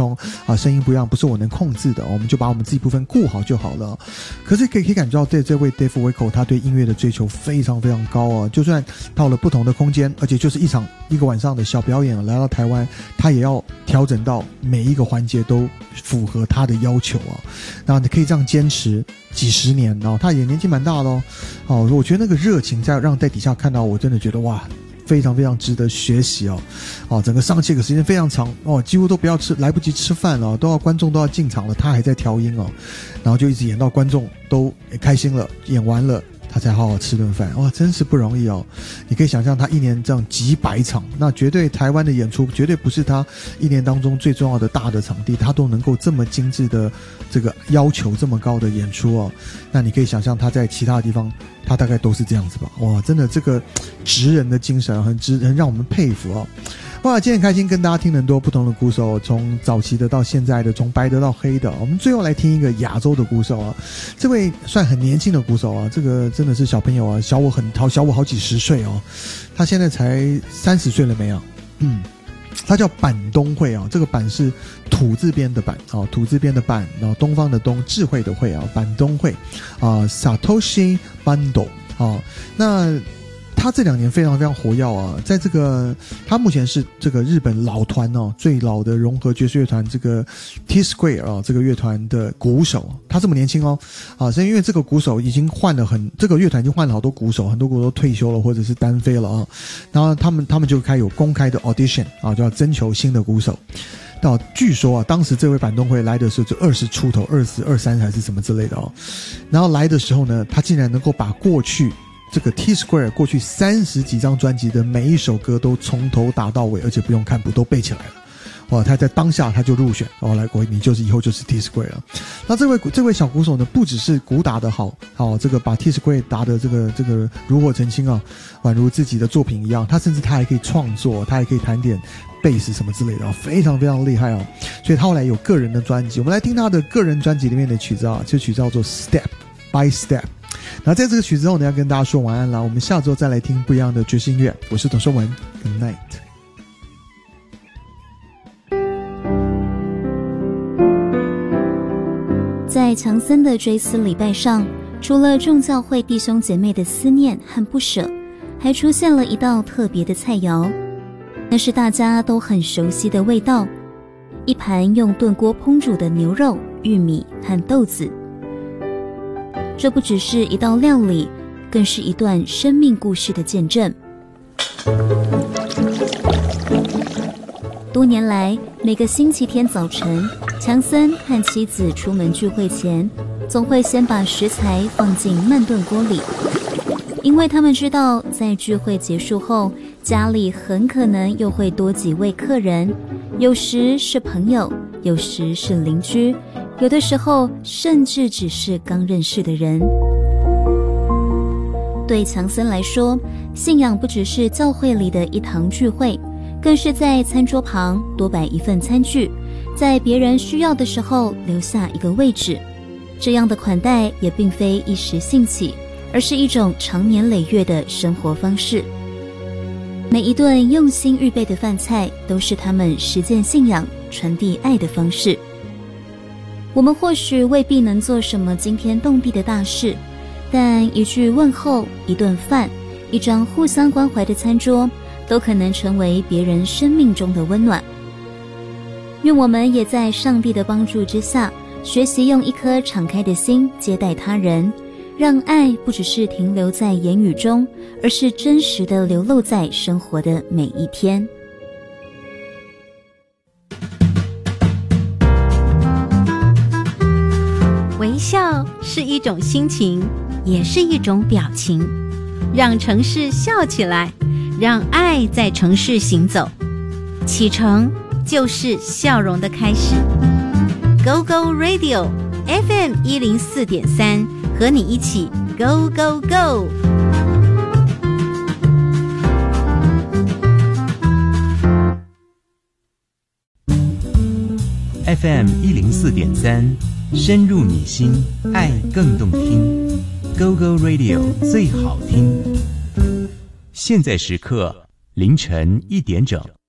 同声音不一样，不是我能控制的，我们就把我们自己部分顾好就好了。可是可以感觉到这位 Dave Weckl 他对音乐的追求非常非常高啊，就算到了不同的空间，而且就是一个晚上的小表演来到台湾，他也要调整到每一个环节都符合他的要求啊。然后你可以这样坚持几十年哦，他也年纪蛮大咯哦，我觉得那个热情在底下看到，我真的觉得哇，非常非常值得学习哦。整个上气的时间非常长哦，几乎都来不及吃饭了，观众都要进场了，他还在调音哦，然后就一直演到观众都开心了，演完了他才好好吃顿饭，哇，真是不容易哦。你可以想象他一年这样几百场，那绝对台湾的演出绝对不是他一年当中最重要的大的场地，他都能够这么精致的这个要求这么高的演出哦。那你可以想象他在其他的地方他大概都是这样子吧。哇，真的这个职人的精神很让我们佩服哦。哇，今天很开心跟大家听很多不同的鼓手，从早期的到现在的，从白的到黑的。我们最后来听一个亚洲的鼓手啊，这位算很年轻的鼓手啊，这个真的是小朋友啊，小我好几十岁哦，他现在才30岁了没有？他叫板东惠啊，这个板是土字边的板啊，土字边的板，然后东方的东，智慧的慧啊，板东惠啊 ，Satoshi Bando 啊，那。他这2年非常非常活跃啊，在这个他目前是这个日本老团哦，最老的融合爵士乐团这个 T Square 啊，这个乐团的鼓手，他这么年轻哦，是因为这个鼓手已经这个乐团已经换了好多鼓手，很多鼓手都退休了或者是单飞了啊，然后他们就有公开的 audition 啊，就要征求新的鼓手。据说啊，当时这位板东惠来的时候就20出头，20、23还是什么之类的哦，然后来的时候呢，他竟然能够把过去这个 T Square 过去30几张专辑的每一首歌都从头打到尾，而且不用看谱都背起来了。哇，他在当下他就入选哦，你以后就是 T Square 了。那这位小鼓手呢，不只是鼓打得好，这个把 T Square 打的这个炉火纯青啊，宛如自己的作品一样。他甚至他还可以创作，他还可以弹点贝斯什么之类的，非常非常厉害哦。所以他后来有个人的专辑，我们来听他的个人专辑里面的曲子啊，这曲叫做 Step by Step。那在这个曲子后呢，要跟大家说晚安了。我们下周再来听不一样的爵士音乐。我是董硕文 ，Good night。 在强森的追思礼拜上，除了众教会弟兄姐妹的思念和不舍，还出现了一道特别的菜肴，那是大家都很熟悉的味道，一盘用炖锅烹煮的牛肉、玉米和豆子。这不只是一道料理，更是一段生命故事的见证。多年来，每个星期天早晨，强森和妻子出门聚会前，总会先把食材放进慢炖锅里，因为他们知道，在聚会结束后，家里很可能又会多几位客人，有时是朋友，有时是邻居，有的时候甚至只是刚认识的人。对强森来说，信仰不只是教会里的一堂聚会，更是在餐桌旁多摆一份餐具，在别人需要的时候留下一个位置。这样的款待也并非一时兴起，而是一种长年累月的生活方式。每一顿用心预备的饭菜，都是他们实践信仰、传递爱的方式。我们或许未必能做什么惊天动地的大事，但一句问候、一顿饭、一张互相关怀的餐桌，都可能成为别人生命中的温暖。愿我们也在上帝的帮助之下，学习用一颗敞开的心接待他人，让爱不只是停留在言语中，而是真实的流露在生活的每一天。 微笑是一种心情，也是一种表情，让城市笑起来，让爱在城市行走。启程就是笑容的开始。Go Go Radio FM 104.3，和你一起 Go Go Go。 FM 104.3，深入你心，爱更动听。Go Go Radio 最好听。现在时刻凌晨1点整。